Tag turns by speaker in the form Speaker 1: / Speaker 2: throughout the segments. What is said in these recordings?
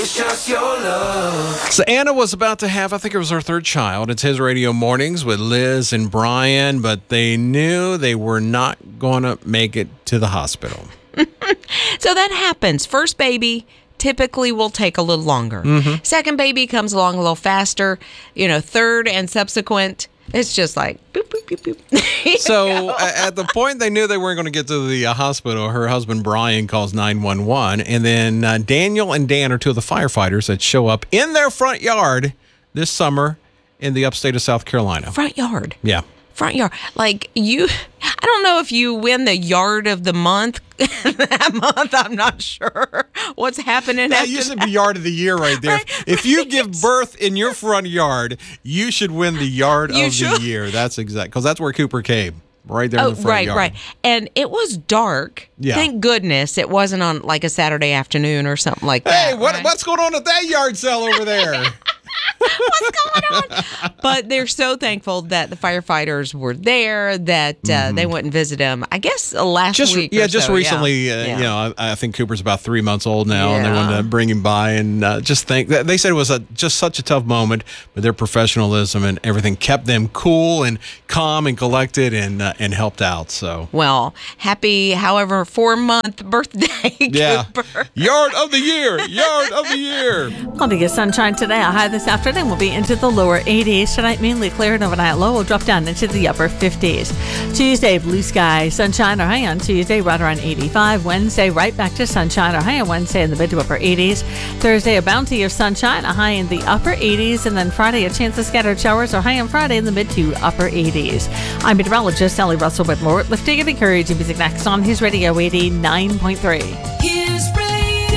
Speaker 1: It's just your love.
Speaker 2: So Anna was about to have, I think it was her third child. It's His Radio Mornings with Liz and Brian, but they knew they were not going to make it to the hospital.
Speaker 3: So that happens. First baby typically will take a little longer. Second baby comes along a little faster. Third and subsequent, it's just like boop, boop, boop, boop.
Speaker 2: So at the point they knew they weren't going to get to the hospital, her husband Brian calls 911, and then Daniel and Dan are two of the firefighters that show up in their front yard this summer in the upstate of South Carolina.
Speaker 3: Front yard.
Speaker 2: Yeah.
Speaker 3: Front yard. Like I don't know if you win the yard of the month that month. I'm not sure what's happening.
Speaker 2: That used to be yard of the year right there.
Speaker 3: Right.
Speaker 2: If you give birth in your front yard, you should win the yard of the year. That's exact, because that's where Cooper came. Right there in the front yard.
Speaker 3: Right. And it was dark.
Speaker 2: Yeah.
Speaker 3: Thank goodness it wasn't on like a Saturday afternoon or something like that.
Speaker 2: Hey, what's going on at that yard sale over there?
Speaker 3: What's going on? But they're so thankful that the firefighters were there, that they went and visited them, I guess, last week.
Speaker 2: Yeah, just recently.
Speaker 3: Yeah.
Speaker 2: I think Cooper's about 3 months old now, and they wanted to bring him by and just think. They said it was just such a tough moment, but their professionalism and everything kept them cool and calm and collected and helped out. So,
Speaker 3: well, happy, however, 4-month birthday,
Speaker 2: yeah.
Speaker 3: Cooper.
Speaker 2: Yard of the year.
Speaker 4: Plenty of sunshine today. A high this afternoon will be into the lower 80s. Tonight, mainly clear, and overnight low will drop down into the upper 50s. Tuesday, blue sky, sunshine or high on Tuesday, right around 85. Wednesday, right back to sunshine or high on Wednesday in the mid to upper 80s. Thursday, a bounty of sunshine, a high in the upper 80s. And then Friday, a chance of scattered showers or high on Friday in the mid to upper 80s. I'm meteorologist Sally Russell with more lifting and encouraging music next on His Radio 89.3.
Speaker 1: His Radio.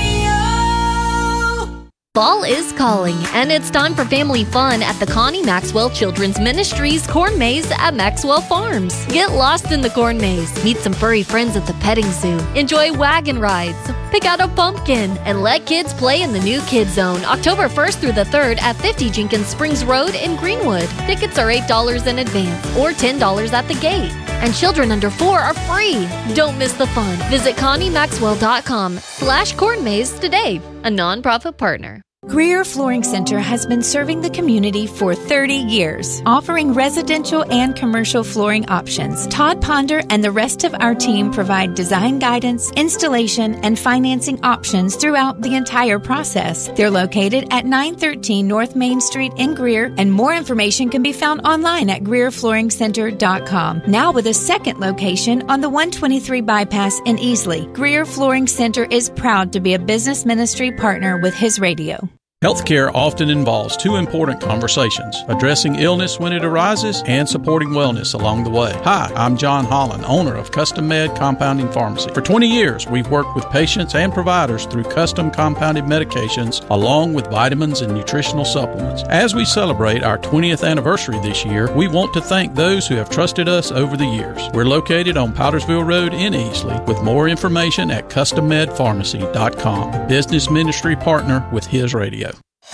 Speaker 5: Fall is calling, and it's time for family fun at the Connie Maxwell Children's Ministries Corn Maze at Maxwell Farms. Get lost in the corn maze, meet some furry friends at the petting zoo, enjoy wagon rides, pick out a pumpkin, and let kids play in the new Kids Zone October 1st through the 3rd at 50 Jenkins Springs Road in Greenwood. Tickets are $8 in advance or $10 at the gate. And children under 4 are free. Don't miss the fun. Visit ConnieMaxwell.com/corn maze today, a nonprofit partner.
Speaker 6: Greer Flooring Center has been serving the community for 30 years, offering residential and commercial flooring options. Todd Ponder and the rest of our team provide design guidance, installation, and financing options throughout the entire process. They're located at 913 North Main Street in Greer, and more information can be found online at GreerFlooringCenter.com. Now with a second location on the 123 bypass in Easley, Greer Flooring Center is proud to be a business ministry partner with His Radio.
Speaker 7: Healthcare often involves two important conversations: addressing illness when it arises and supporting wellness along the way. Hi, I'm John Holland, owner of Custom Med Compounding Pharmacy. For 20 years, we've worked with patients and providers through custom compounded medications along with vitamins and nutritional supplements. As we celebrate our 20th anniversary this year, we want to thank those who have trusted us over the years. We're located on Powdersville Road in Easley. With more information at CustomMedPharmacy.com, a business ministry partner with His Radio.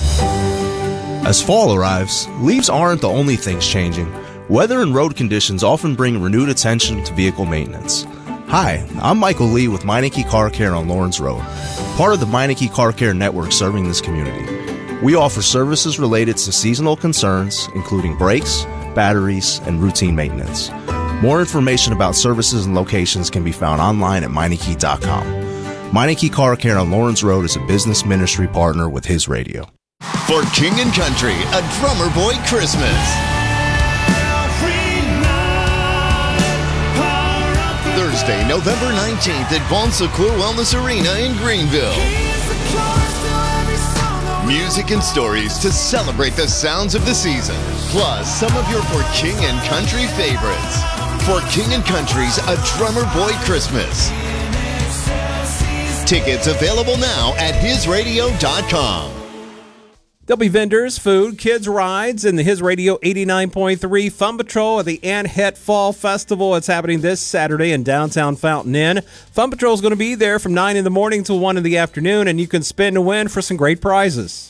Speaker 8: As fall arrives, leaves aren't the only things changing. Weather and road conditions often bring renewed attention to vehicle maintenance. Hi, I'm Michael Lee with Meineke Car Care on Lawrence Road, part of the Meineke Car Care network serving this community. We offer services related to seasonal concerns, including brakes, batteries, and routine maintenance. More information about services and locations can be found online at Meineke.com. Meineke Car Care on Lawrence Road is a business ministry partner with His Radio.
Speaker 9: For King and Country, a Drummer Boy Christmas. Thursday, November 19th at Bon Secours Wellness Arena in Greenville. Music and stories to celebrate the sounds of the season, plus some of your For King and Country favorites. For King and Country's A Drummer Boy Christmas. Tickets available now at hisradio.com.
Speaker 2: There'll be vendors, food, kids' rides, and the His Radio 89.3 Fun Patrol at the Ann Het Fall Festival. It's happening this Saturday in downtown Fountain Inn. Fun Patrol is going to be there from 9 in the morning till 1 in the afternoon, and you can spin and win for some great prizes.